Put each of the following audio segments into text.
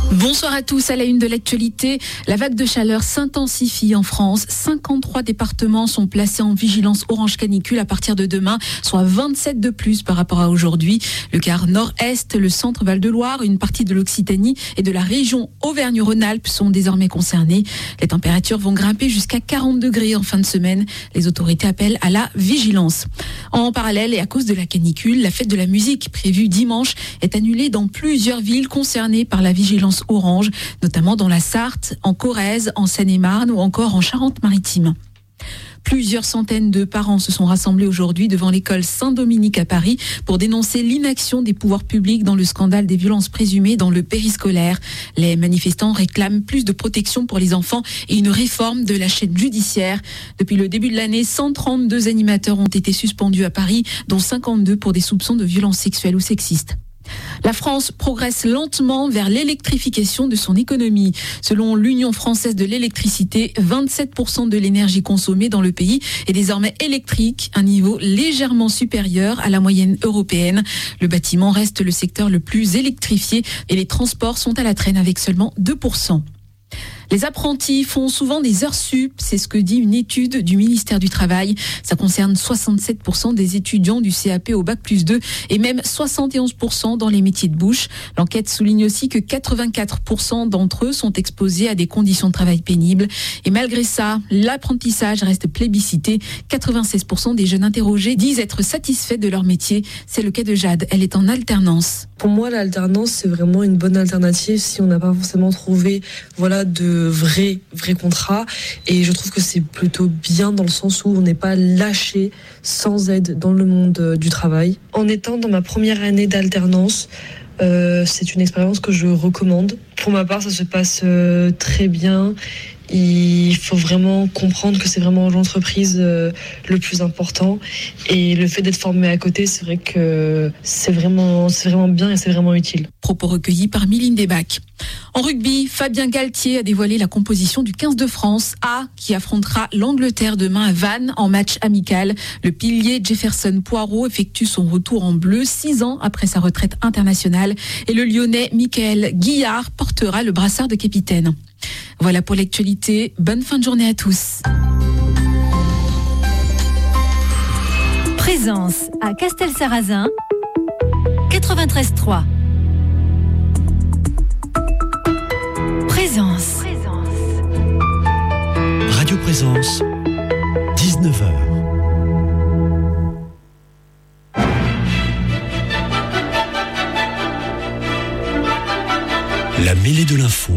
Bonsoir à tous. À la une de l'actualité, la vague de chaleur s'intensifie en France. 53 départements sont placés en vigilance orange canicule à partir de demain, soit 27 de plus par rapport à aujourd'hui. Le quart nord-est, le centre Val-de-Loire, une partie de l'Occitanie et de la région Auvergne-Rhône-Alpes sont désormais concernés. Les températures vont grimper jusqu'à 40 degrés en fin de semaine. Les autorités appellent à la vigilance. En parallèle et à cause de la canicule, la fête de la musique prévue dimanche est annulée dans plusieurs villes concernées par la vigilance orange, notamment dans la Sarthe, en Corrèze, en Seine-et-Marne ou encore en Charente-Maritime. Plusieurs centaines de parents se sont rassemblés aujourd'hui devant l'école Saint-Dominique à Paris pour dénoncer l'inaction des pouvoirs publics dans le scandale des violences présumées dans le périscolaire. Les manifestants réclament plus de protection pour les enfants et une réforme de la chaîne judiciaire. Depuis le début de l'année, 132 animateurs ont été suspendus à Paris, dont 52 pour des soupçons de violences sexuelles ou sexistes. La France progresse lentement vers l'électrification de son économie. Selon l'Union française de l'électricité, 27% de l'énergie consommée dans le pays est désormais électrique, un niveau légèrement supérieur à la moyenne européenne. Le bâtiment reste le secteur le plus électrifié et les transports sont à la traîne avec seulement 2%. Les apprentis font souvent des heures sup, c'est ce que dit une étude du ministère du Travail. Ça concerne 67% des étudiants du CAP au Bac+2 et même 71% dans les métiers de bouche. L'enquête souligne aussi que 84% d'entre eux sont exposés à des conditions de travail pénibles. Et malgré ça, l'apprentissage reste plébiscité. 96% des jeunes interrogés disent être satisfaits de leur métier. C'est le cas de Jade, elle est en alternance. Pour moi, l'alternance, c'est vraiment une bonne alternative si on n'a pas forcément trouvé de vrais contrats. Et je trouve que c'est plutôt bien dans le sens où on n'est pas lâché sans aide dans le monde du travail. En étant dans ma première année d'alternance, c'est une expérience que je recommande. Pour ma part, ça se passe très bien. Il faut vraiment comprendre que c'est vraiment l'entreprise le plus important. Et le fait d'être formé à côté, c'est vrai que c'est vraiment bien et c'est vraiment utile. Propos recueillis par Mylène Desbacs. En rugby, Fabien Galtier a dévoilé la composition du 15 de France A qui affrontera l'Angleterre demain à Vannes en match amical. Le pilier Jefferson Poirot effectue son retour en bleu 6 ans après sa retraite internationale et le Lyonnais Michael Guillard portera le brassard de capitaine. Voilà pour l'actualité. Bonne fin de journée à tous. Présence à Castelsarrasin, 93.3. Présence. Radio Présence, 19h. La mêlée de l'info.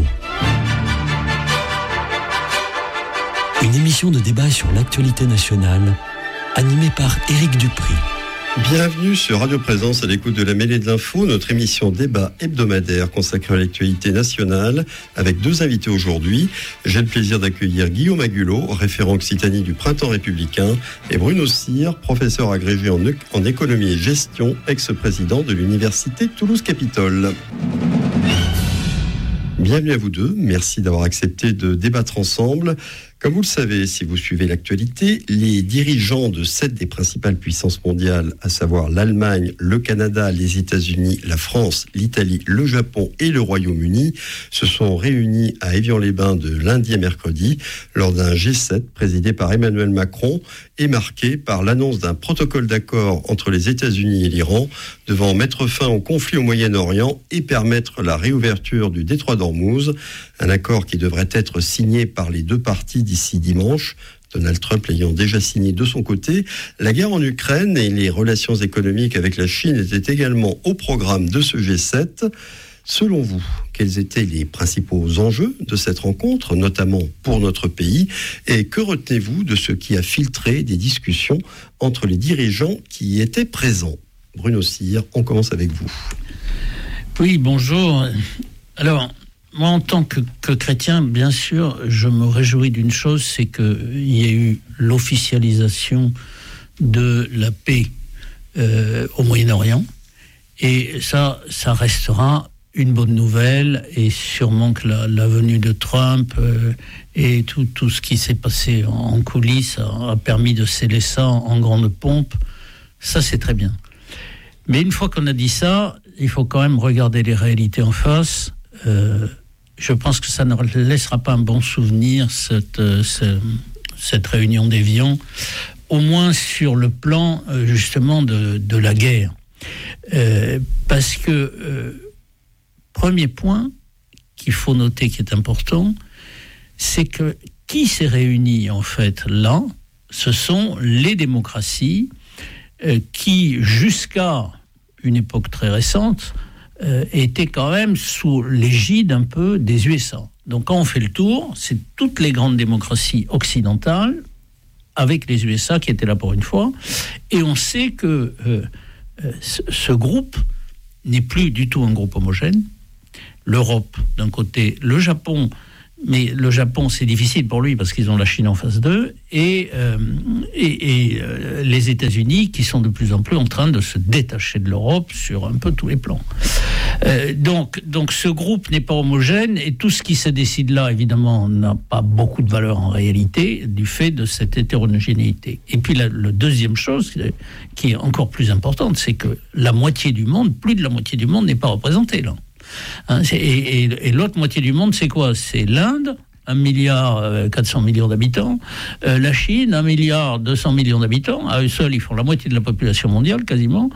Une émission de débat sur l'actualité nationale, animée par Éric Dupry. Bienvenue sur Radio Présence à l'écoute de la mêlée de l'info, notre émission débat hebdomadaire consacrée à l'actualité nationale, avec 2 invités aujourd'hui. J'ai le plaisir d'accueillir Guillaume Agulot, référent Occitanie du Printemps républicain, et Bruno Cyr, professeur agrégé en économie et gestion, ex-président de l'Université Toulouse-Capitole. Bienvenue à vous deux, merci d'avoir accepté de débattre ensemble. Comme vous le savez, si vous suivez l'actualité, les dirigeants de 7 des principales puissances mondiales, à savoir l'Allemagne, le Canada, les États-Unis, la France, l'Italie, le Japon et le Royaume-Uni, se sont réunis à Évian-les-Bains de lundi à mercredi lors d'un G7 présidé par Emmanuel Macron et marqué par l'annonce d'un protocole d'accord entre les États-Unis et l'Iran devant mettre fin au conflit au Moyen-Orient et permettre la réouverture du détroit d'Ormuz, un accord qui devrait être signé par les 2 parties d'ici dimanche, Donald Trump l'ayant déjà signé de son côté. La guerre en Ukraine et les relations économiques avec la Chine étaient également au programme de ce G7. Selon vous, quels étaient les principaux enjeux de cette rencontre, notamment pour notre pays, et que retenez-vous de ce qui a filtré des discussions entre les dirigeants qui y étaient présents ? Bruno Cyr, on commence avec vous. Oui, bonjour. Alors, moi, en tant que chrétien, bien sûr, je me réjouis d'une chose, c'est qu'il y a eu l'officialisation de la paix au Moyen-Orient. Et ça restera une bonne nouvelle. Et sûrement que la venue de Trump et tout ce qui s'est passé en coulisses a permis de sceller ça en grande pompe. Ça, c'est très bien. Mais une fois qu'on a dit ça, il faut quand même regarder les réalités en face. je pense que ça ne laissera pas un bon souvenir, cette réunion d'Évian, au moins sur le plan justement de la guerre. Parce que, premier point qu'il faut noter, qui est important, c'est que qui s'est réuni en fait là, ce sont les démocraties qui, jusqu'à une époque très récente, étaient quand même sous l'égide un peu des USA. Donc quand on fait le tour, c'est toutes les grandes démocraties occidentales, avec les USA qui étaient là pour une fois, et on sait que ce groupe n'est plus du tout un groupe homogène. L'Europe, d'un côté, le Japon, mais le Japon, c'est difficile pour lui parce qu'ils ont la Chine en face d'eux, et les États-Unis qui sont de plus en plus en train de se détacher de l'Europe sur un peu tous les plans. Donc ce groupe n'est pas homogène, et tout ce qui se décide là, évidemment, n'a pas beaucoup de valeur en réalité du fait de cette hétérogénéité. Et puis la deuxième chose qui est encore plus importante, c'est que la moitié du monde, plus de la moitié du monde n'est pas représentée là. Et l'autre moitié du monde, c'est quoi? C'est l'Inde, 1,4 milliard d'habitants, la Chine, 1,2 milliard d'habitants, à eux seuls ils font la moitié de la population mondiale quasiment,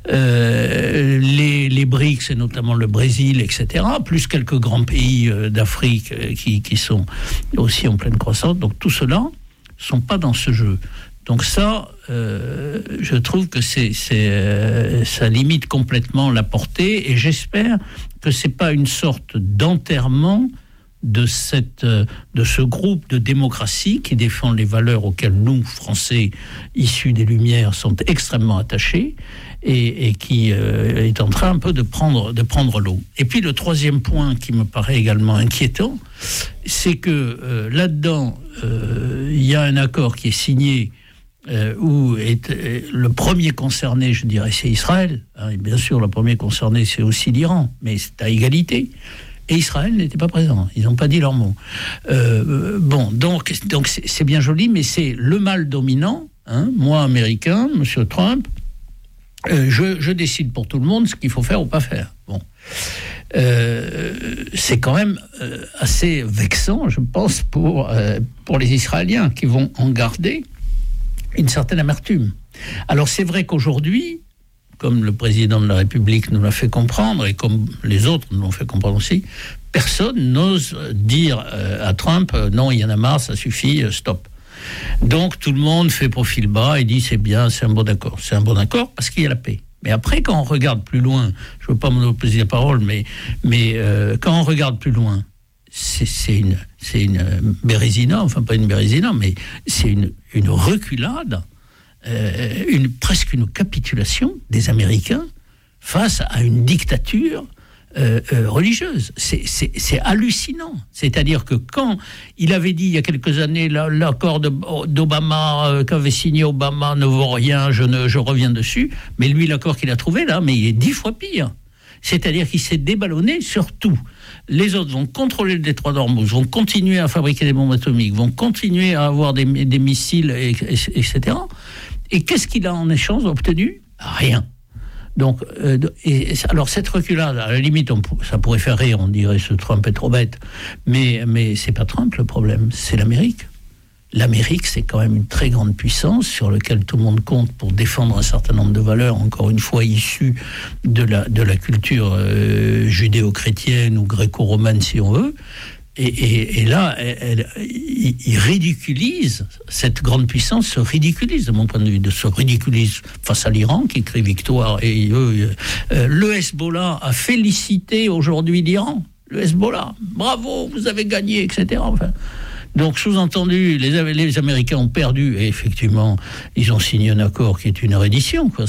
les BRICS, et notamment le Brésil, etc., plus quelques grands pays d'Afrique qui sont aussi en pleine croissance. Donc tout cela ne sont pas dans ce jeu. Donc ça, je trouve que ça limite complètement la portée, et j'espère que c'est pas une sorte d'enterrement de ce groupe de démocratie qui défend les valeurs auxquelles nous, Français, issus des Lumières, sont extrêmement attachés, et qui est en train un peu de prendre l'eau. Et puis le troisième point qui me paraît également inquiétant, c'est que là-dedans, il y a un accord qui est signé où le premier concerné, je dirais, c'est Israël. Et bien sûr, le premier concerné, c'est aussi l'Iran, mais c'est à égalité. Et Israël n'était pas présent. Ils n'ont pas dit leur mot. Donc c'est bien joli, mais c'est le mal dominant. Moi, américain, Monsieur Trump, je décide pour tout le monde ce qu'il faut faire ou pas faire. Bon. C'est quand même assez vexant, je pense, pour les Israéliens qui vont en garder une certaine amertume. Alors c'est vrai qu'aujourd'hui, comme le président de la République nous l'a fait comprendre, et comme les autres nous l'ont fait comprendre aussi, personne n'ose dire à Trump non, il y en a marre, ça suffit, stop. Donc tout le monde fait profil bas et dit c'est bien, c'est un bon accord. C'est un bon accord parce qu'il y a la paix. Mais après, quand on regarde plus loin, je ne veux pas monopoliser la parole, mais quand on regarde plus loin, c'est une bérésina, enfin pas une bérésina, mais c'est une reculade, presque une capitulation des Américains face à une dictature religieuse. C'est hallucinant. C'est-à-dire que quand il avait dit il y a quelques années l'accord d'Obama qu'avait signé Obama ne vaut rien, je reviens dessus, mais lui l'accord qu'il a trouvé là, mais il est 10 fois pire. C'est-à-dire qu'il s'est déballonné sur tout. Les autres vont contrôler le détroit d'Ormuz, vont continuer à fabriquer des bombes atomiques, vont continuer à avoir des missiles, etc. Et qu'est-ce qu'il a en échange obtenu? Rien. Donc, alors cette reculade, à la limite, ça pourrait faire rire, on dirait ce Trump est trop bête, mais c'est pas Trump le problème, c'est l'Amérique. L'Amérique, c'est quand même une très grande puissance sur laquelle tout le monde compte pour défendre un certain nombre de valeurs, encore une fois issues de la culture judéo-chrétienne ou gréco-romaine, si on veut. Et là, il ridiculise, cette grande puissance se ridiculise, de mon point de vue, se ridiculise face à l'Iran, qui crie victoire. Et le Hezbollah a félicité aujourd'hui l'Iran. Le Hezbollah, bravo, vous avez gagné, etc. Enfin, donc, sous-entendu, les Américains ont perdu, et effectivement, ils ont signé un accord qui est une reddition, quoi.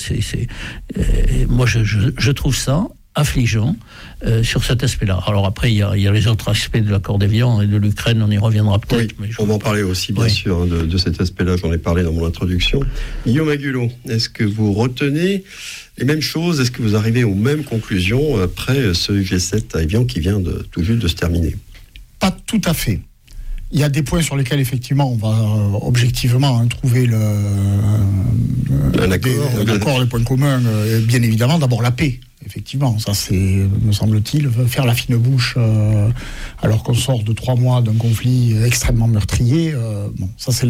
Moi, je trouve ça affligeant sur cet aspect-là. Alors après, il y a les autres aspects de l'accord d'Évian et de l'Ukraine, on y reviendra peut-être. Oui, on va en parler aussi, bien sûr, de cet aspect-là, j'en ai parlé dans mon introduction. Guillaume Agulot, est-ce que vous retenez les mêmes choses? Est-ce que vous arrivez aux mêmes conclusions après ce G7 à Évian qui vient tout juste de se terminer? Pas tout à fait. Il y a des points sur lesquels, effectivement, on va objectivement trouver un accord, les points communs. Bien évidemment, d'abord la paix. Effectivement, ça c'est, me semble-t-il, faire la fine bouche alors qu'on sort de 3 mois d'un conflit extrêmement meurtrier. Ça c'est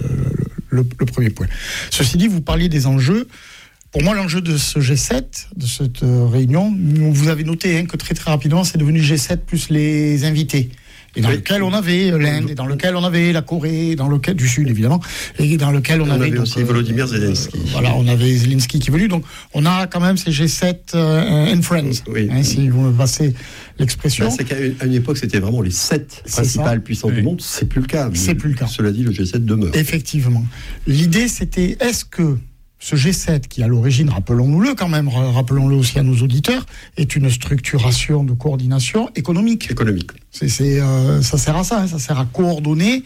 le premier point. Ceci dit, vous parliez des enjeux. Pour moi, l'enjeu de ce G7, de cette réunion, vous avez noté que très très rapidement, c'est devenu G7 plus les invités. Et dans lequel on avait l'Inde, et dans lequel on avait la Corée, dans lequel du Sud évidemment, et dans lequel on avait donc, aussi Volodymyr Zelensky. Voilà, on avait Zelensky qui est venu, donc on a quand même ces G7 and friends, si vous me passez l'expression. C'est qu'à une époque, c'était vraiment les 7 principales puissances du monde. C'est plus le cas. C'est plus le cas. Cela dit, le G7 demeure. Effectivement. L'idée, c'était, est-ce que ce G7, qui à l'origine, rappelons-le quand même, rappelons-le aussi à nos auditeurs, est une structuration de coordination économique. Ça sert à ça, ça sert à coordonner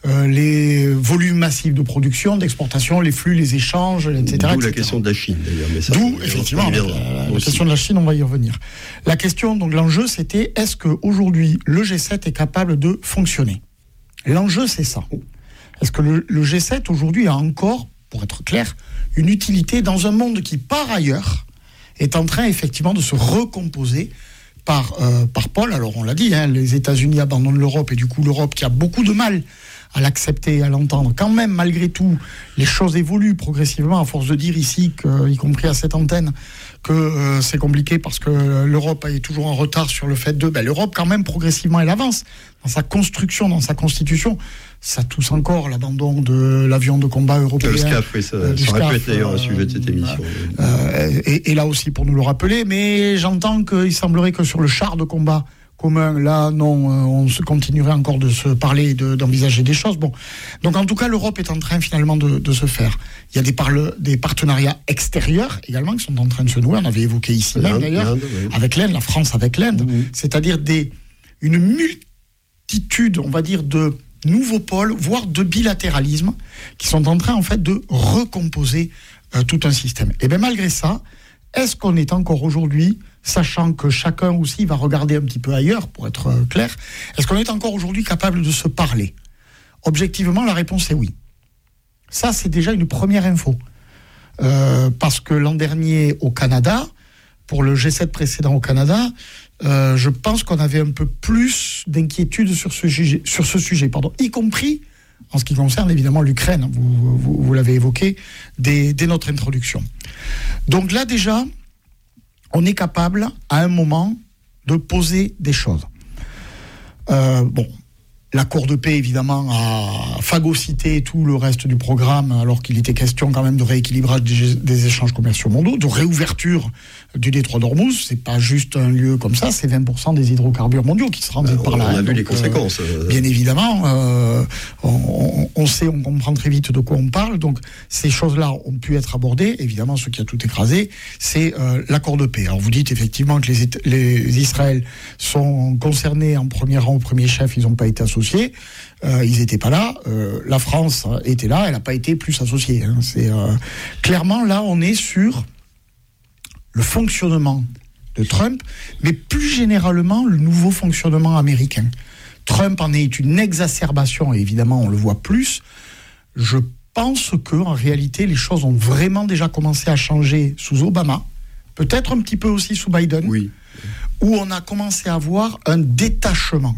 les volumes massifs de production, d'exportation, les flux, les échanges, etc. D'où la question de la Chine, d'ailleurs. D'où, effectivement, la question de la Chine, on va y revenir. La question, donc l'enjeu, c'était, est-ce qu'aujourd'hui, le G7 est capable de fonctionner ? L'enjeu, c'est ça. Est-ce que le G7, aujourd'hui, a encore, pour être clair, une utilité dans un monde qui, par ailleurs, est en train effectivement de se recomposer par Paul. Alors on l'a dit, les États-Unis abandonnent l'Europe, et du coup l'Europe, qui a beaucoup de mal à l'accepter et à l'entendre, quand même, malgré tout, les choses évoluent progressivement, à force de dire ici, y compris à cette antenne, que c'est compliqué parce que l'Europe est toujours en retard sur le fait de... l'Europe, quand même, progressivement, elle avance dans sa construction, dans sa constitution. Ça tousse encore l'abandon de l'avion de combat européen. Le SCAF, oui, ça aurait pu être d'ailleurs un sujet de cette émission. Et là aussi, pour nous le rappeler, mais j'entends qu'il semblerait que sur le char de combat commun, là, non, on se continuerait encore de se parler, d'envisager des choses. Bon. Donc, en tout cas, l'Europe est en train, finalement, de se faire. Il y a des partenariats extérieurs, également, qui sont en train de se nouer. On avait évoqué ici même, d'ailleurs, avec l'Inde, la France avec l'Inde. C'est-à-dire une multitude, on va dire, de nouveaux pôles, voire de bilatéralisme, qui sont en train, en fait, de recomposer tout un système. Et bien, malgré ça, est-ce qu'on est encore aujourd'hui, sachant que chacun aussi va regarder un petit peu ailleurs, pour être clair, est-ce qu'on est encore aujourd'hui capable de se parler ? Objectivement, la réponse est oui. Ça, c'est déjà une première info. Parce que l'an dernier, au Canada, pour le G7 précédent au Canada, je pense qu'on avait un peu plus d'inquiétude sur ce sujet, y compris en ce qui concerne évidemment l'Ukraine, vous l'avez évoqué dès notre introduction. Donc là déjà, on est capable à un moment de poser des choses. L'accord de paix, évidemment, a phagocyté tout le reste du programme, alors qu'il était question quand même de rééquilibrage des échanges commerciaux mondiaux, de réouverture du détroit d'Ormuz. C'est pas juste un lieu comme ça, c'est 20% des hydrocarbures mondiaux qui se rendent par là. On a vu les conséquences. Bien évidemment, on sait, on comprend très vite de quoi on parle. Donc, ces choses-là ont pu être abordées. Évidemment, ce qui a tout écrasé, c'est l'accord de paix. Alors, vous dites effectivement que les Israël sont concernés en premier rang, au premier chef, ils n'ont pas été associés. Ils n'étaient pas là. La France était là, elle n'a pas été plus associée. Clairement, là, on est sur le fonctionnement de Trump, mais plus généralement, le nouveau fonctionnement américain. Trump en est une exacerbation, et évidemment, on le voit plus. Je pense qu'en réalité, les choses ont vraiment déjà commencé à changer sous Obama, peut-être un petit peu aussi sous Biden, où on a commencé à voir un détachement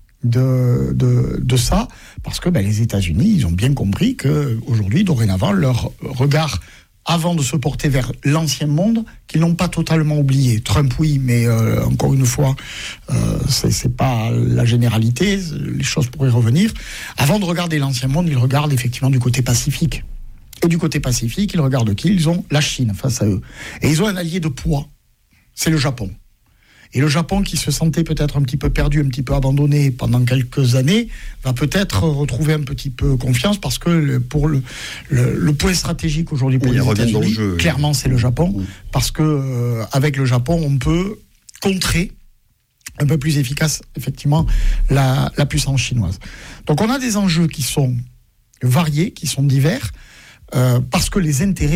de ça, parce que les États-Unis, ils ont bien compris qu'aujourd'hui, dorénavant, leur regard, avant de se porter vers l'ancien monde, qu'ils n'ont pas totalement oublié. Trump, oui, mais encore une fois, c'est pas la généralité, les choses pourraient revenir. Avant de regarder l'ancien monde, ils regardent effectivement du côté pacifique. Et du côté pacifique, ils regardent qui ? Ils ont la Chine face à eux. Et ils ont un allié de poids, c'est le Japon. Et le Japon, qui se sentait peut-être un petit peu perdu, un petit peu abandonné pendant quelques années, va peut-être retrouver un petit peu confiance, parce que pour le point stratégique aujourd'hui pour les États-Unis, clairement, c'est le Japon, parce que avec le Japon, on peut contrer un peu plus efficace, effectivement, la puissance chinoise. Donc on a des enjeux qui sont variés, qui sont divers, parce que les intérêts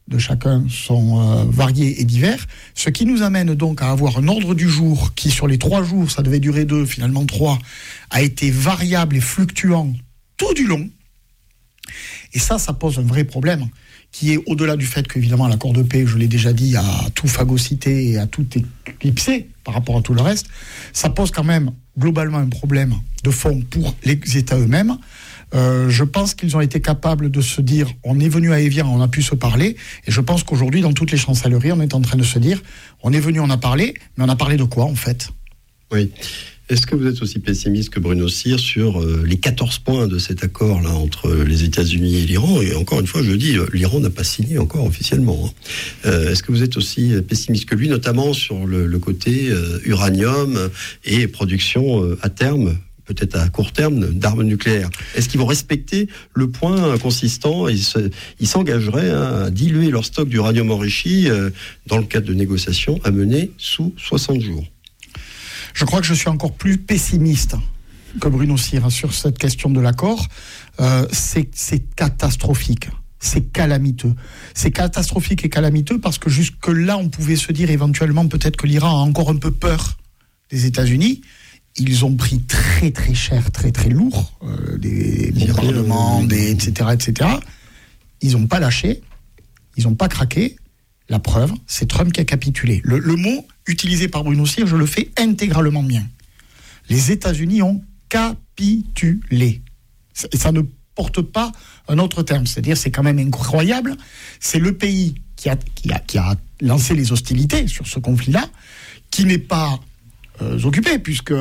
de chacun sont variés et divers, ce qui nous amène donc à avoir un ordre du jour qui, sur les 3 jours, ça devait durer 2, finalement 3, a été variable et fluctuant tout du long. Et ça pose un vrai problème, qui est au-delà du fait qu'évidemment l'accord de paix, je l'ai déjà dit, a tout phagocyté et a tout éclipsé par rapport à tout le reste. Ça pose quand même globalement un problème de fond pour les États eux-mêmes. Je pense qu'ils ont été capables de se dire, on est venu à Évian, on a pu se parler, et je pense qu'aujourd'hui, dans toutes les chancelleries, on est en train de se dire, on est venu, on a parlé, mais on a parlé de quoi, en fait ? Oui. Est-ce que vous êtes aussi pessimiste que Bruno Cyr sur les 14 points de cet accord-là entre les États-Unis et l'Iran ? Et encore une fois, je dis, l'Iran n'a pas signé encore officiellement. Est-ce que vous êtes aussi pessimiste que lui, notamment sur le côté uranium et production à terme, peut-être à court terme, d'armes nucléaires? Est-ce qu'ils vont respecter le point consistant et ils s'engageraient à diluer leur stock d'uranium enrichi dans le cadre de négociations à mener sous 60 jours? Je crois que je suis encore plus pessimiste que Bruno Cyr sur cette question de l'accord. C'est catastrophique. C'est calamiteux. C'est catastrophique et calamiteux parce que jusque-là, on pouvait se dire éventuellement peut-être que l'Iran a encore un peu peur des États-Unis. Ils ont pris très très cher, très très lourd, des bombardements, etc., etc. Ils n'ont pas lâché, ils n'ont pas craqué. La preuve, c'est Trump qui a capitulé. Le mot utilisé par Bruno Cyr, je le fais intégralement mien. Les États-Unis ont capitulé. Ça ne porte pas un autre terme. C'est-à-dire, c'est quand même incroyable. C'est le pays qui a lancé les hostilités sur ce conflit-là, qui n'est pas occupé, puisque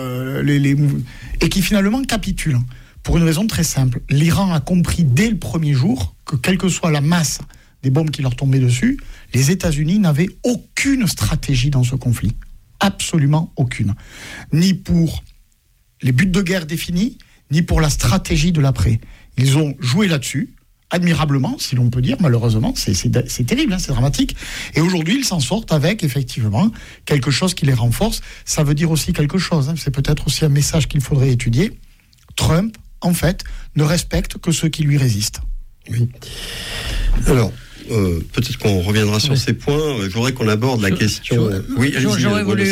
et qui finalement capitule. Pour une raison très simple. L'Iran a compris dès le premier jour que, quelle que soit la masse des bombes qui leur tombaient dessus, les États-Unis n'avaient aucune stratégie dans ce conflit. Absolument aucune. Ni pour les buts de guerre définis, ni pour la stratégie de l'après. Ils ont joué là-dessus, admirablement, si l'on peut dire, malheureusement. C'est terrible, hein, c'est dramatique. Et aujourd'hui, ils s'en sortent avec, effectivement, quelque chose qui les renforce. Ça veut dire aussi quelque chose, hein, c'est peut-être aussi un message qu'il faudrait étudier. Trump, en fait, ne respecte que ceux qui lui résistent. Oui. Alors, peut-être qu'on reviendra sur ces points. Je voudrais qu'on aborde la question. Oui, j'aurais voulu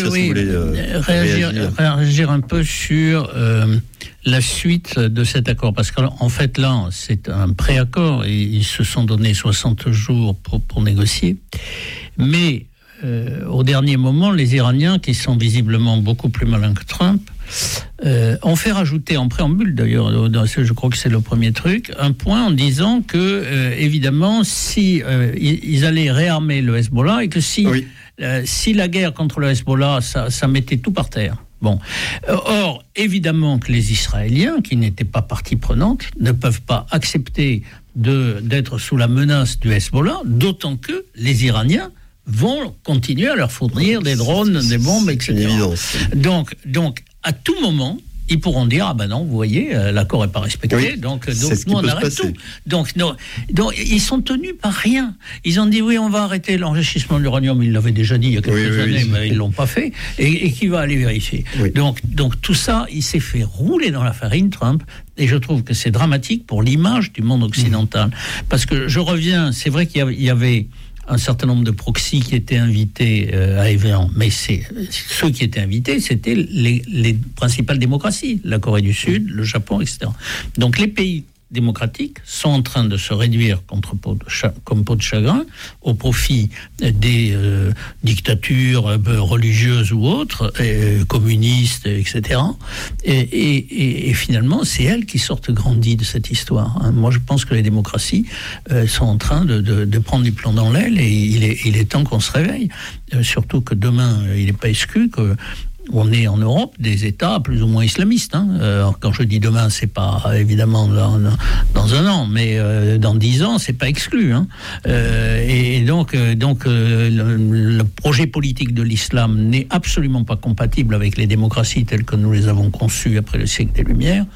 réagir un peu sur la suite de cet accord. Parce qu'en fait, là, c'est un pré-accord. Et ils se sont donné 60 jours pour négocier. Mais au dernier moment, les Iraniens, qui sont visiblement beaucoup plus malins que Trump, ont fait rajouter en préambule, d'ailleurs, je crois que c'est le premier truc, un point en disant que, évidemment, si ils allaient réarmer le Hezbollah et que si la guerre contre le Hezbollah, ça mettait tout par terre. Bon. Or, évidemment que les Israéliens, qui n'étaient pas partie prenante, ne peuvent pas accepter d'être sous la menace du Hezbollah, d'autant que les Iraniens vont continuer à leur fournir des drones, des bombes, etc. Donc, à tout moment, ils pourront dire, ah ben non, vous voyez, l'accord n'est pas respecté, donc nous on arrête tout. Donc, ils sont tenus par rien. Ils ont dit, oui, on va arrêter l'enrichissement de l'uranium, ils l'avaient déjà dit il y a quelques années, mais ils ne l'ont pas fait, et qui va aller vérifier. Donc tout ça, il s'est fait rouler dans la farine, Trump, et je trouve que c'est dramatique pour l'image du monde occidental. Parce que je reviens, c'est vrai qu'il y avait un certain nombre de proxys qui étaient invités à Évian, mais ceux qui étaient invités, c'était les principales démocraties, la Corée du Sud, le Japon, etc. Donc les pays démocratiques sont en train de se réduire comme peau de chagrin au profit des dictatures religieuses ou autres, communistes, etc. Et finalement, c'est elles qui sortent grandies de cette histoire. Hein. Moi, je pense que les démocraties sont en train de prendre du plomb dans l'aile et il est temps qu'on se réveille. Surtout que demain, il n'est pas exclu que on est en Europe des États plus ou moins islamistes. Hein. Alors, quand je dis demain, c'est pas évidemment dans un an, mais dans 10 ans, c'est pas exclu. Hein. Et donc le projet politique de l'islam n'est absolument pas compatible avec les démocraties telles que nous les avons conçues après le siècle des Lumières.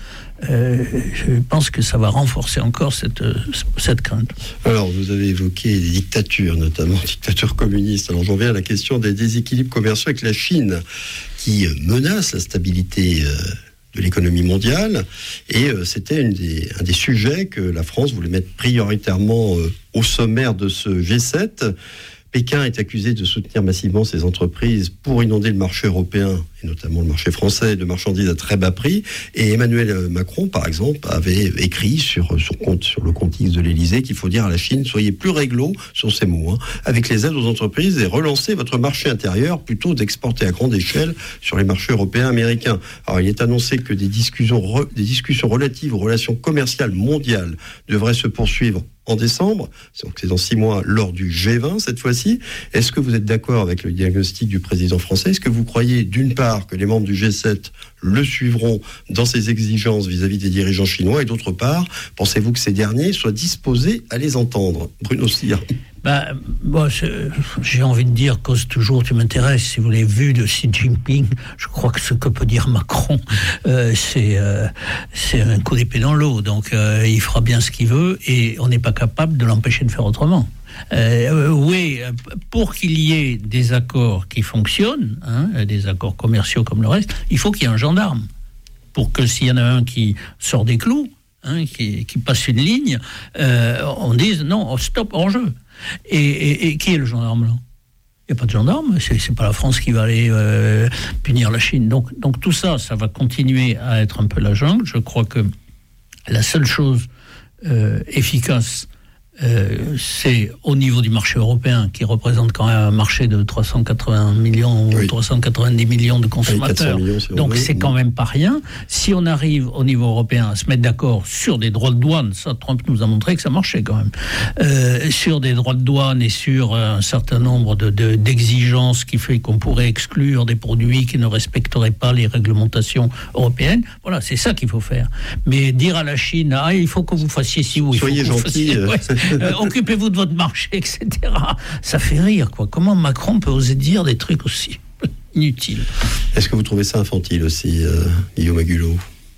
Je pense que ça va renforcer encore cette crainte. Alors, vous avez évoqué des dictatures, notamment dictatures communistes. Alors, j'en viens à la question des déséquilibres commerciaux avec la Chine, qui menace la stabilité de l'économie mondiale. Et c'était un des sujets que la France voulait mettre prioritairement au sommaire de ce G7. Pékin est accusé de soutenir massivement ces entreprises pour inonder le marché européen, et notamment le marché français, de marchandises à très bas prix. Et Emmanuel Macron, par exemple, avait écrit sur le compte X de l'Élysée qu'il faut dire à la Chine, soyez plus réglo sur ces mots, avec les aides aux entreprises et relancez votre marché intérieur plutôt d'exporter à grande échelle sur les marchés européens et américains. Alors, il est annoncé que des discussions relatives aux relations commerciales mondiales devraient se poursuivre en décembre, donc c'est dans 6 mois, lors du G20 cette fois-ci. Est-ce que vous êtes d'accord avec le diagnostic du président français ? Est-ce que vous croyez, d'une part, que les membres du G7 le suivront dans ses exigences vis-à-vis des dirigeants chinois, et d'autre part, pensez-vous que ces derniers soient disposés à les entendre ? Bruno Cyr. Moi, j'ai envie de dire, cause toujours, tu m'intéresses, si vous l'avez vu de Xi Jinping, je crois que ce que peut dire Macron, c'est un coup d'épée dans l'eau. Donc, il fera bien ce qu'il veut et on n'est pas capable de l'empêcher de faire autrement. Oui, pour qu'il y ait des accords qui fonctionnent, des accords commerciaux comme le reste, il faut qu'il y ait un gendarme. Pour que s'il y en a un qui sort des clous, qui passe une ligne, on dise non, stop, hors jeu. Et qui est le gendarme là ? Il n'y a pas de gendarme, c'est pas la France qui va aller punir la Chine. Donc tout ça va continuer à être un peu la jungle. Je crois que la seule chose efficace, c'est au niveau du marché européen, qui représente quand même un marché de 380 millions ou 390 millions de consommateurs. Millions, donc c'est quand même pas rien. Si on arrive au niveau européen à se mettre d'accord sur des droits de douane, ça Trump nous a montré que ça marchait quand même, sur des droits de douane et sur un certain nombre d'exigences qui fait qu'on pourrait exclure des produits qui ne respecteraient pas les réglementations européennes, voilà, c'est ça qu'il faut faire. Mais dire à la Chine, il faut que vous fassiez ci ou il faut que vous fassiez... occupez-vous de votre marché, etc. Ça fait rire, quoi. Comment Macron peut oser dire des trucs aussi inutiles ? Est-ce que vous trouvez ça infantile aussi, Guillaume Agulot ?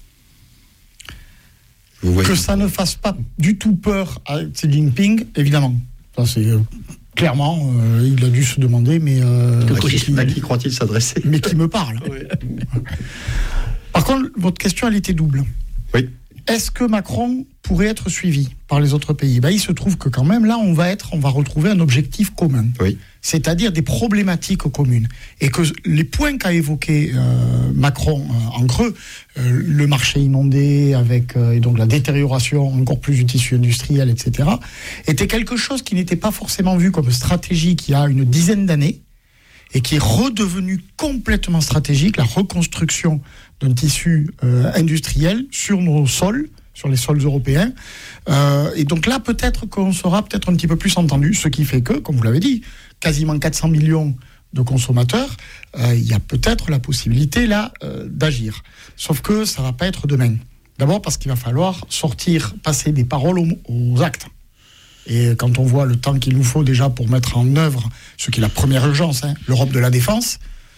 Que ça ne fasse pas du tout peur à Xi Jinping, évidemment. Ça, c'est clairement, il a dû se demander, mais à qui croit-il s'adresser ? Mais qui me parle. Oui. Par contre, votre question, elle était double. Oui. Est-ce que Macron pourrait être suivi par les autres pays ? Il se trouve que quand même, là, on va retrouver un objectif commun. Oui. C'est-à-dire des problématiques communes. Et que les points qu'a évoqués Macron en creux, le marché inondé, et donc la détérioration encore plus du tissu industriel, etc., était quelque chose qui n'était pas forcément vu comme stratégique il y a une dizaine d'années, et qui est redevenu complètement stratégique, la reconstruction d'un tissu industriel sur nos sols, sur les sols européens. Et donc là, peut-être qu'on sera peut-être un petit peu plus entendu, ce qui fait que, comme vous l'avez dit, quasiment 400 millions de consommateurs, il y a peut-être la possibilité là d'agir. Sauf que ça ne va pas être demain. D'abord parce qu'il va falloir passer des paroles aux actes. Et quand on voit le temps qu'il nous faut déjà pour mettre en œuvre ce qui est la première urgence, l'Europe de la défense,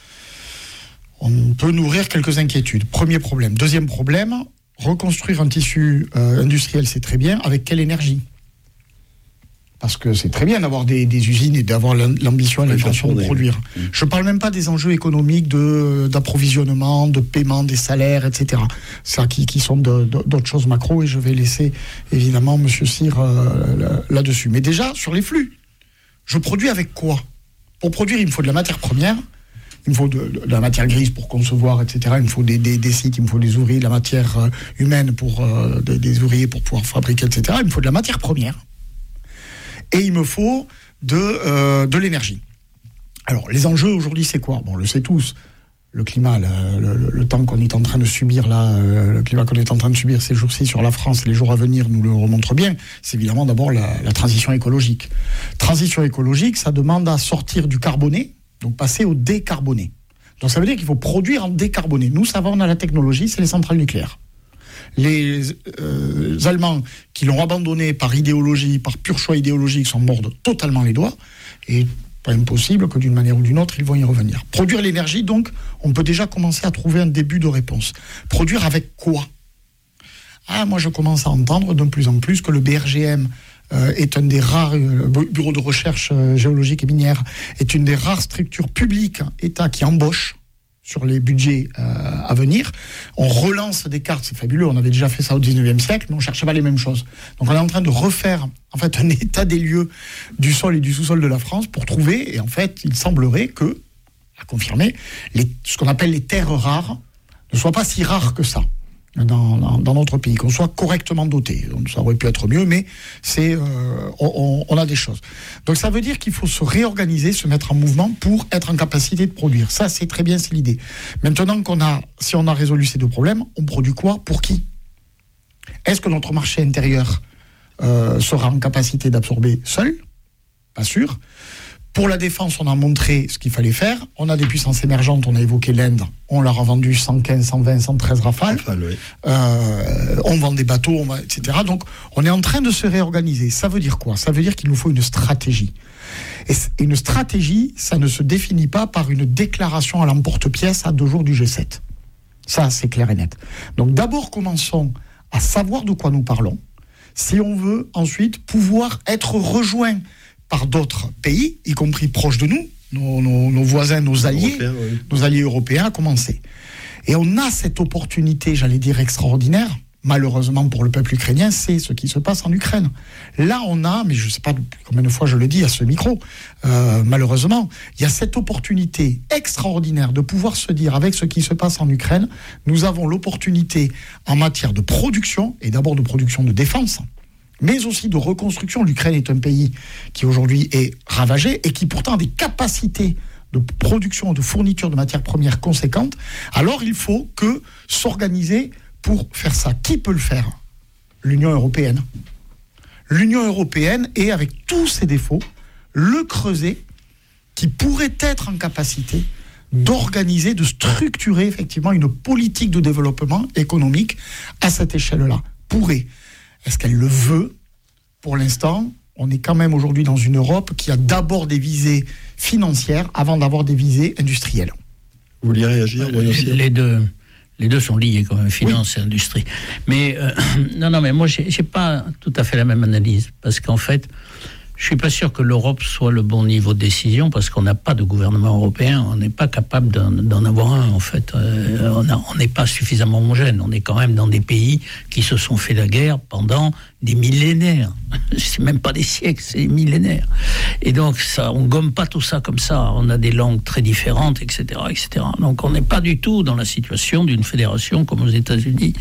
on peut nourrir quelques inquiétudes. Premier problème. Deuxième problème, reconstruire un tissu industriel, c'est très bien. Avec quelle énergie ? Parce que c'est très bien d'avoir des usines et d'avoir l'ambition et l'intention de produire. Je ne parle même pas des enjeux économiques d'approvisionnement, de paiement des salaires, etc. Ça qui sont d'autres choses macro, et je vais laisser évidemment M. Cyr là-dessus. Mais déjà, sur les flux, je produis avec quoi ? Pour produire, il me faut de la matière première, il me faut de la matière grise pour concevoir, etc. Il me faut des sites, il me faut des ouvriers, de la matière humaine pour des ouvriers pour pouvoir fabriquer, etc. Il me faut de la matière première. Et il me faut de l'énergie. Alors, les enjeux aujourd'hui, c'est quoi ? Bon, on le sait tous. Le climat, le temps qu'on est en train de subir là, le climat qu'on est en train de subir ces jours-ci sur la France, les jours à venir nous le remontrent bien. C'est évidemment d'abord la transition écologique. Transition écologique, ça demande à sortir du carboné, donc passer au décarboné. Donc ça veut dire qu'il faut produire en décarboné. Nous, ça va, on a la technologie, c'est les centrales nucléaires. Les Allemands qui l'ont abandonné par idéologie, par pur choix idéologique, s'en mordent totalement les doigts. Et pas impossible que d'une manière ou d'une autre, ils vont y revenir. Produire l'énergie, donc, on peut déjà commencer à trouver un début de réponse. Produire avec quoi ? Moi, je commence à entendre de plus en plus que le BRGM est un des rares, bureau de recherche géologique et minière, est une des rares structures publiques, État, qui embauchent sur les budgets à venir. On relance des cartes, c'est fabuleux, on avait déjà fait ça au 19e siècle, mais on ne cherchait pas les mêmes choses. Donc on est en train de refaire en fait un état des lieux du sol et du sous-sol de la France pour trouver, et en fait il semblerait que, à confirmer, ce qu'on appelle les terres rares ne soient pas si rares que ça dans notre pays, qu'on soit correctement doté. Donc, ça aurait pu être mieux, mais on a des choses. Donc ça veut dire qu'il faut se réorganiser, se mettre en mouvement pour être en capacité de produire. Ça, c'est très bien, c'est l'idée. Maintenant si on a résolu ces deux problèmes, on produit quoi? Pour qui? Est-ce que notre marché intérieur sera en capacité d'absorber seul? Pas sûr. Pour la défense, on a montré ce qu'il fallait faire. On a des puissances émergentes, on a évoqué l'Inde, on leur a vendu 115, 120, 113 Rafales. Oui. On vend des bateaux, etc. Donc, on est en train de se réorganiser. Ça veut dire quoi? Ça veut dire qu'il nous faut une stratégie. Et une stratégie, ça ne se définit pas par une déclaration à l'emporte-pièce à 2 jours du G7. Ça, c'est clair et net. Donc, d'abord, commençons à savoir de quoi nous parlons, si on veut ensuite pouvoir être rejoints par d'autres pays, y compris proches de nous, nos voisins, nos alliés européens à commencer. Et on a cette opportunité, j'allais dire extraordinaire, malheureusement pour le peuple ukrainien, c'est ce qui se passe en Ukraine. Là, on a, mais je ne sais pas combien de fois je le dis à ce micro, malheureusement, il y a cette opportunité extraordinaire de pouvoir se dire, avec ce qui se passe en Ukraine, nous avons l'opportunité en matière de production, et d'abord de production de défense, mais aussi de reconstruction. L'Ukraine est un pays qui aujourd'hui est ravagé et qui pourtant a des capacités de production, de fourniture de matières premières conséquentes. Alors il faut s'organiser pour faire ça. Qui peut le faire? L'Union européenne. L'Union européenne est, avec tous ses défauts, le creuset qui pourrait être en capacité d'organiser, de structurer effectivement une politique de développement économique à cette échelle-là. Pourrait. Est-ce qu'elle le veut? Pour l'instant, on est quand même aujourd'hui dans une Europe qui a d'abord des visées financières avant d'avoir des visées industrielles. Vous vouliez réagir? Les deux sont liés quand même, finance et industrie. Mais mais moi, j'ai pas tout à fait la même analyse. Parce qu'en fait, je suis pas sûr que l'Europe soit le bon niveau de décision, parce qu'on n'a pas de gouvernement européen, on n'est pas capable d'en avoir un, en fait. On n'est pas suffisamment homogène. On est quand même dans des pays qui se sont fait la guerre pendant des millénaires. C'est même pas des siècles, c'est des millénaires. Et donc, on gomme pas tout ça comme ça. On a des langues très différentes, etc., etc. Donc, on n'est pas du tout dans la situation d'une fédération comme aux États-Unis.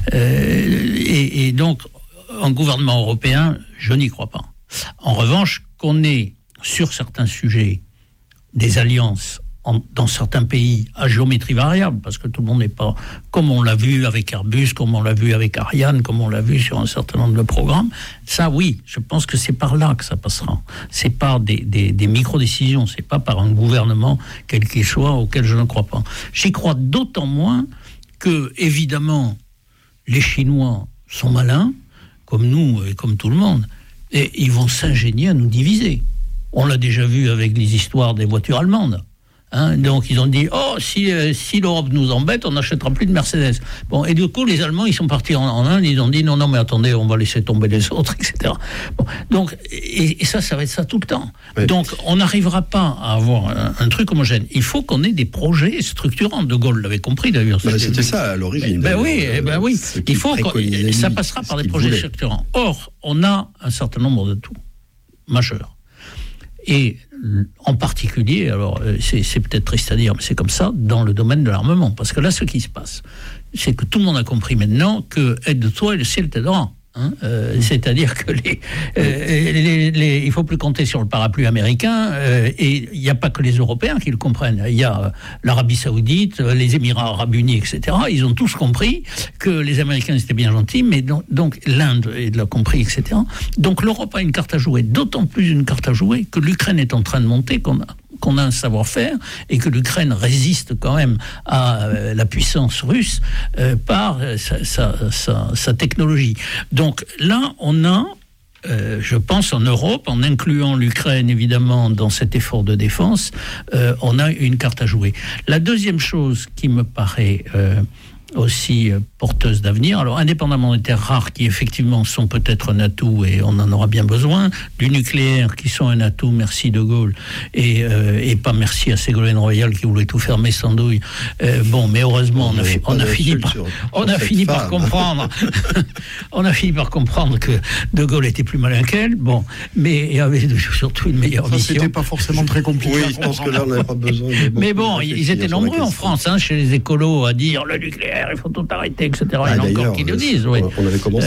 Et donc, un gouvernement européen, je n'y crois pas. En revanche, qu'on ait sur certains sujets des alliances dans certains pays à géométrie variable, parce que tout le monde n'est pas, comme on l'a vu avec Airbus, comme on l'a vu avec Ariane, comme on l'a vu sur un certain nombre de programmes, ça oui, je pense que c'est par là que ça passera. C'est par des micro-décisions, c'est pas par un gouvernement quel qu'il soit auquel je ne crois pas. J'y crois d'autant moins que, évidemment, les Chinois sont malins, comme nous et comme tout le monde, et ils vont s'ingénier à nous diviser. On l'a déjà vu avec les histoires des voitures allemandes. Donc ils ont dit, si l'Europe nous embête, on n'achètera plus de Mercedes. Bon, et du coup, les Allemands, ils sont partis en Inde, ils ont dit, non, mais attendez, on va laisser tomber les autres, etc. Bon, donc, et ça va être ça tout le temps. Oui. Donc, on n'arrivera pas à avoir un truc homogène. Il faut qu'on ait des projets structurants. De Gaulle l'avait compris, d'ailleurs. C'était ça, à l'origine. Oui. Il faut ça passera par des projets structurants. Or, on a un certain nombre de tout majeurs. Et en particulier, alors c'est peut-être triste à dire, mais c'est comme ça, dans le domaine de l'armement. Parce que là, ce qui se passe, c'est que tout le monde a compris maintenant que aide-toi et le ciel t'aidera. C'est-à-dire que il faut plus compter sur le parapluie américain, et il n'y a pas que les Européens qui le comprennent. Il y a l'Arabie Saoudite, les Émirats Arabes Unis, etc. Ils ont tous compris que les Américains étaient bien gentils, mais donc l'Inde l'a compris, etc. Donc l'Europe a une carte à jouer, d'autant plus une carte à jouer que l'Ukraine est en train de monter, qu'on a un savoir-faire et que l'Ukraine résiste quand même à la puissance russe par sa technologie. Donc là, on a, je pense en Europe, en incluant l'Ukraine évidemment dans cet effort de défense, on a une carte à jouer. La deuxième chose qui me paraît aussi porteuse d'avenir. Alors, indépendamment des terres rares qui, effectivement, sont peut-être un atout et on en aura bien besoin, du nucléaire qui sont un atout, merci De Gaulle, et pas merci à Ségolène Royal qui voulait tout fermer sans douille. Bon, mais heureusement, on a fini par comprendre. On a fini par comprendre que De Gaulle était plus malin qu'elle, bon, mais il avait surtout une meilleure vision. C'était pas forcément très compliqué. Oui, je pense que là, on n'avait pas besoin. Mais bon, ils étaient nombreux en France, chez les écolos, à dire le nucléaire, il faut tout arrêter, etc. Il y en a encore qui le disent, oui. On avait commencé.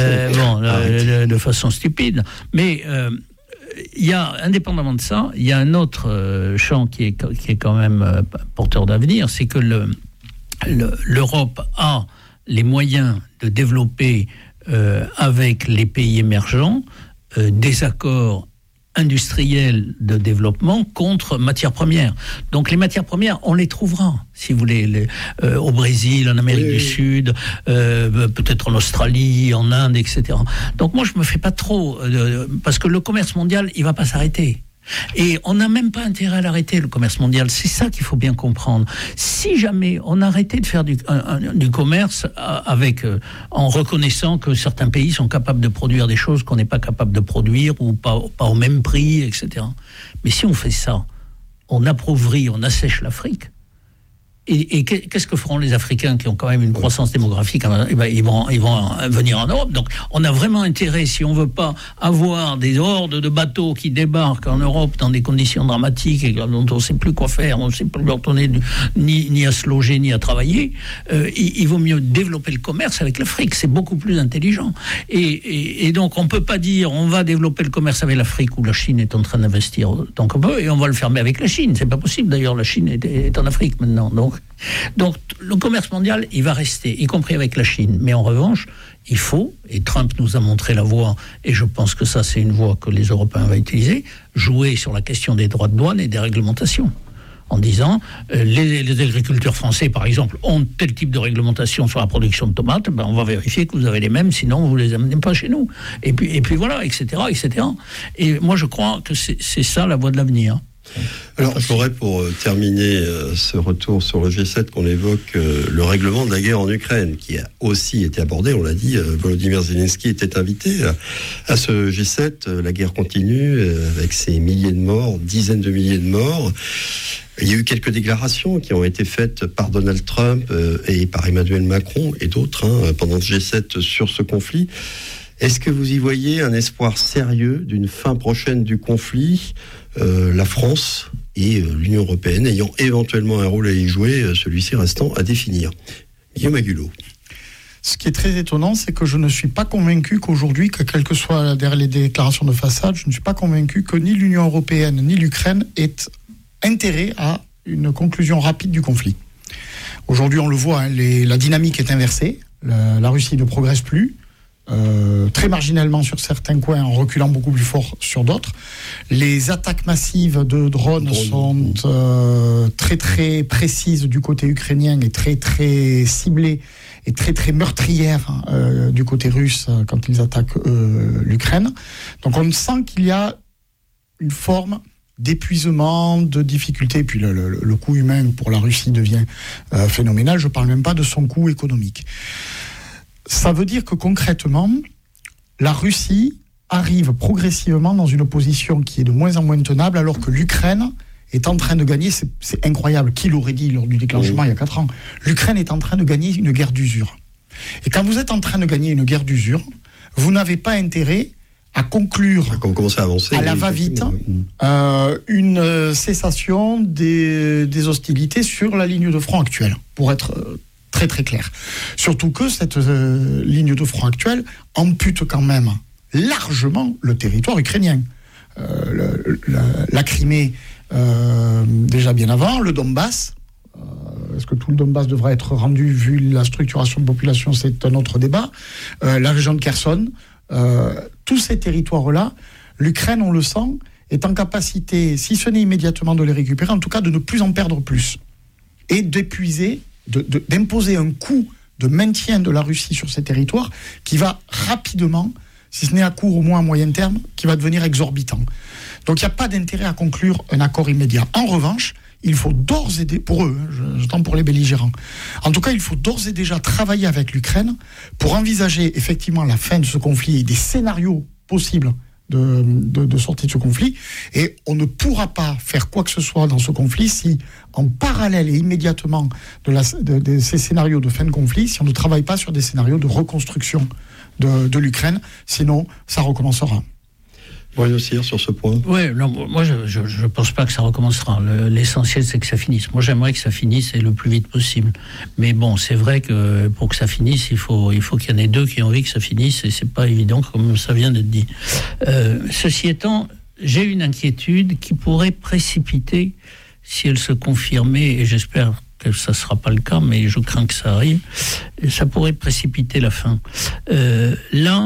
De façon stupide. Mais il y a, indépendamment de ça, il y a un autre champ qui est quand même porteur d'avenir, c'est que l'Europe a les moyens de développer avec les pays émergents des accords industriels de développement contre matières premières. Donc les matières premières, on les trouvera, si vous voulez, au Brésil, en Amérique du Sud, peut-être en Australie, en Inde, etc. Donc moi, je me fais pas trop, parce que le commerce mondial, il va pas s'arrêter. Et on n'a même pas intérêt à l'arrêter, le commerce mondial. C'est ça qu'il faut bien comprendre. Si jamais on arrêtait de faire du commerce en reconnaissant que certains pays sont capables de produire des choses qu'on n'est pas capable de produire ou pas au même prix, etc. Mais si on fait ça, on appauvrit, on assèche l'Afrique. Et qu'est-ce que feront les Africains qui ont quand même une croissance démographique? Ils vont venir en Europe. Donc, on a vraiment intérêt, si on veut pas avoir des hordes de bateaux qui débarquent en Europe dans des conditions dramatiques et dont on ne sait plus quoi faire, on ne sait plus leur donner ni à se loger ni à travailler, il vaut mieux développer le commerce avec l'Afrique. C'est beaucoup plus intelligent. Et donc, on peut pas dire on va développer le commerce avec l'Afrique où la Chine est en train d'investir tant qu'on peut et on va le fermer avec la Chine. C'est pas possible. D'ailleurs, la Chine est en Afrique maintenant. Donc, le commerce mondial, il va rester, y compris avec la Chine. Mais en revanche, il faut, et Trump nous a montré la voie, et je pense que ça, c'est une voie que les Européens vont utiliser, jouer sur la question des droits de douane et des réglementations. En disant, les agriculteurs français, par exemple, ont tel type de réglementation sur la production de tomates, on va vérifier que vous avez les mêmes, sinon vous ne les amenez pas chez nous. Et puis voilà, etc., etc. Et moi, je crois que c'est ça la voie de l'avenir. Alors, j'aurais pour terminer ce retour sur le G7 qu'on évoque le règlement de la guerre en Ukraine, qui a aussi été abordé, on l'a dit, Volodymyr Zelensky était invité à ce G7, la guerre continue avec ses milliers de morts, dizaines de milliers de morts. Il y a eu quelques déclarations qui ont été faites par Donald Trump et par Emmanuel Macron et d'autres pendant le G7 sur ce conflit. Est-ce que vous y voyez un espoir sérieux d'une fin prochaine du conflit, la France et l'Union européenne ayant éventuellement un rôle à y jouer, celui-ci restant à définir? Guillaume Agulot. Ce qui est très étonnant, c'est que je ne suis pas convaincu qu'aujourd'hui, que quelles que soient derrière les déclarations de façade, je ne suis pas convaincu que ni l'Union européenne ni l'Ukraine aient intérêt à une conclusion rapide du conflit. Aujourd'hui, on le voit, la dynamique est inversée, la Russie ne progresse plus, très marginalement sur certains coins, en reculant beaucoup plus fort sur d'autres. Les attaques massives de drones sont très très précises du côté ukrainien et très très ciblées et très très meurtrières du côté russe quand ils attaquent l'Ukraine. Donc on sent qu'il y a une forme d'épuisement, de difficulté, et puis le coût humain pour la Russie devient phénoménal. Je ne parle même pas de son coût économique. Ça veut dire que concrètement, la Russie arrive progressivement dans une position qui est de moins en moins tenable, alors que l'Ukraine est en train de gagner, c'est incroyable, qui l'aurait dit lors du déclenchement il y a 4 ans, l'Ukraine est en train de gagner une guerre d'usure. Et quand vous êtes en train de gagner une guerre d'usure, vous n'avez pas intérêt à conclure à la va-vite une cessation des hostilités sur la ligne de front actuelle, pour être très très clair. Surtout que cette ligne de front actuelle ampute quand même largement le territoire ukrainien. La Crimée, déjà bien avant, le Donbass. Est-ce que tout le Donbass devra être rendu vu la structuration de population? C'est un autre débat. La région de Kherson. Tous ces territoires-là, l'Ukraine, on le sent, est en capacité, si ce n'est immédiatement de les récupérer, en tout cas de ne plus en perdre plus. Et d'épuiser, d'imposer un coût de maintien de la Russie sur ces territoires qui va rapidement, si ce n'est à court, au moins à moyen terme, qui va devenir exorbitant. Donc il n'y a pas d'intérêt à conclure un accord immédiat. En revanche, il faut d'ores et déjà, pour eux, j'entends pour les belligérants, en tout cas, il faut d'ores et déjà travailler avec l'Ukraine pour envisager effectivement la fin de ce conflit et des scénarios possibles de sortie de ce conflit. Et on ne pourra pas faire quoi que ce soit dans ce conflit si, en parallèle et immédiatement de ces scénarios de fin de conflit, si on ne travaille pas sur des scénarios de reconstruction de l'Ukraine, sinon ça recommencera. Bruno Cyr, sur ce point. Oui, non, moi je pense pas que ça recommencera. L'essentiel, c'est que ça finisse. Moi, j'aimerais que ça finisse et le plus vite possible. Mais bon, c'est vrai que pour que ça finisse, il faut qu'il y en ait deux qui ont envie que ça finisse, et c'est pas évident, comme ça vient d'être dit. Ceci étant, j'ai une inquiétude qui pourrait précipiter, si elle se confirmait, et j'espère que ça ne sera pas le cas, mais je crains que ça arrive, ça pourrait précipiter la fin. 2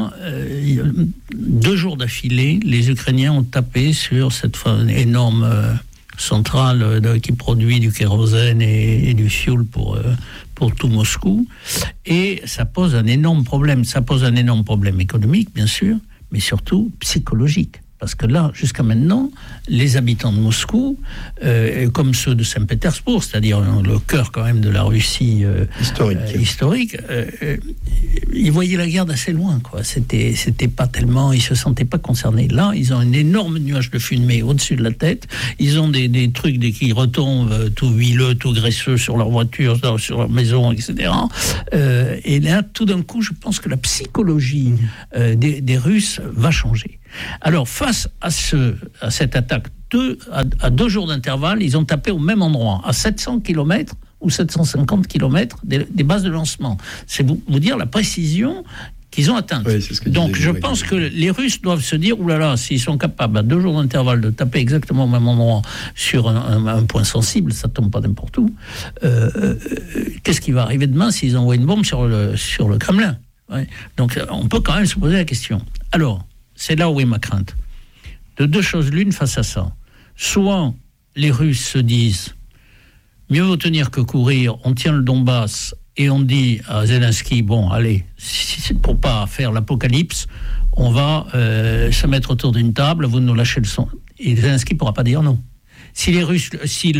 jours d'affilée, les Ukrainiens ont tapé sur cette énorme centrale qui produit du kérosène et du fioul pour tout Moscou, et ça pose un énorme problème. Ça pose un énorme problème économique, bien sûr, mais surtout psychologique. Parce que là, jusqu'à maintenant, les habitants de Moscou, comme ceux de Saint-Pétersbourg, c'est-à-dire le cœur quand même de la Russie historique, ils voyaient la guerre d'assez loin, quoi. C'était pas tellement, ils se sentaient pas concernés. Là, ils ont un énorme nuage de fumée au-dessus de la tête. Ils ont des trucs qui retombent tout huileux, tout graisseux sur leur voiture, sur leur maison, etc. Et là, tout d'un coup, je pense que la psychologie des Russes va changer. Alors, face à cette attaque, à 2 jours d'intervalle, ils ont tapé au même endroit, à 700 km ou 750 km des bases de lancement. C'est vous dire la précision qu'ils ont atteinte. Oui, c'est ce que donc, je pense que les Russes doivent se dire, oulala, s'ils sont capables, à 2 jours d'intervalle, de taper exactement au même endroit sur un point sensible, ça tombe pas n'importe où, qu'est-ce qui va arriver demain s'ils envoient une bombe sur le Kremlin? Ouais. Donc, on peut quand même se poser la question. Alors, c'est là où est ma crainte. De 2 choses l'une face à ça. Soit les Russes se disent mieux vaut tenir que courir, on tient le Donbass et on dit à Zelensky, bon, allez, pour pas faire l'apocalypse, on va se mettre autour d'une table, vous nous lâchez le son. Et Zelensky ne pourra pas dire non. Si les Russes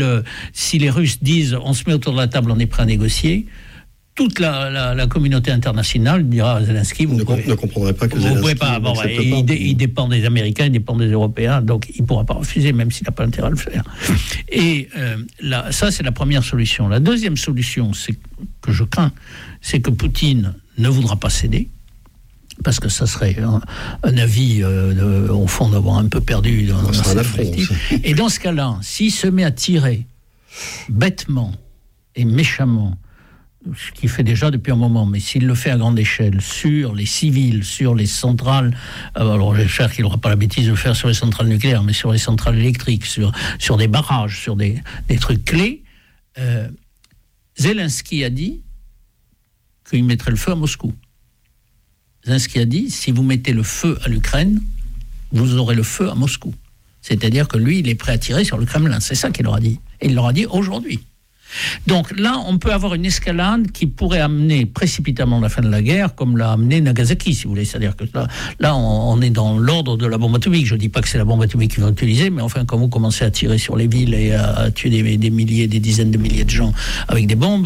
disent on se met autour de la table, on est prêt à négocier, toute la communauté internationale dira à Zelensky, vous ne comprendrez pas que Zelensky pouvez pas. Bon, il dépend des Américains, il dépend des Européens, donc il ne pourra pas refuser, même s'il n'a pas intérêt à le faire. Et ça, c'est la première solution. La deuxième solution, que je crains, c'est que Poutine ne voudra pas céder, parce que ça serait un avis, au fond, d'avoir un peu perdu dans cette perspective. Et dans ce cas-là, s'il se met à tirer bêtement et méchamment, ce qu'il fait déjà depuis un moment, mais s'il le fait à grande échelle, sur les civils, sur les centrales, alors j'espère qu'il n'aura pas la bêtise de le faire sur les centrales nucléaires, mais sur les centrales électriques, sur des barrages, sur des trucs clés, Zelensky a dit qu'il mettrait le feu à Moscou. Zelensky a dit, si vous mettez le feu à l'Ukraine, vous aurez le feu à Moscou. C'est-à-dire que lui, il est prêt à tirer sur le Kremlin. C'est ça qu'il leur a dit. Et il leur a dit aujourd'hui. Donc là, on peut avoir une escalade qui pourrait amener précipitamment la fin de la guerre, comme l'a amené Nagasaki, si vous voulez. C'est-à-dire que là on est dans l'ordre de la bombe atomique. Je ne dis pas que c'est la bombe atomique qu'ils vont utiliser, mais enfin, quand vous commencez à tirer sur les villes et à tuer des milliers, des dizaines de milliers de gens avec des bombes,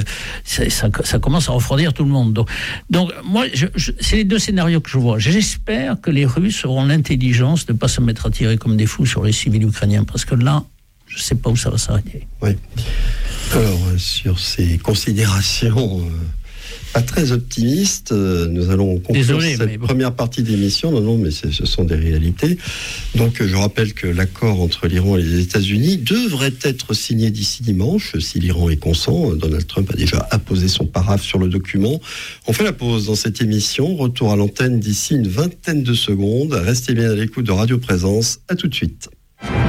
ça commence à refroidir tout le monde. Donc moi, c'est les 2 scénarios que je vois. J'espère que les Russes auront l'intelligence de ne pas se mettre à tirer comme des fous sur les civils ukrainiens, parce que là, je ne sais pas où ça va s'arrêter. Oui. Alors, sur ces considérations pas très optimistes, nous allons conclure cette première partie de l'émission. Non, mais ce sont des réalités. Donc, je rappelle que l'accord entre l'Iran et les États-Unis devrait être signé d'ici dimanche, si l'Iran est consent. Donald Trump a déjà apposé son paraphe sur le document. On fait la pause dans cette émission. Retour à l'antenne d'ici une vingtaine de secondes. Restez bien à l'écoute de Radio Présence. À tout de suite.